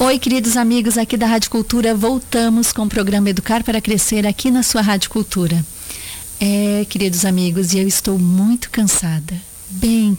Oi, queridos amigos aqui da Rádio Cultura, voltamos com o programa Educar para Crescer aqui na sua Rádio Cultura. Queridos amigos, e eu estou muito cansada, bem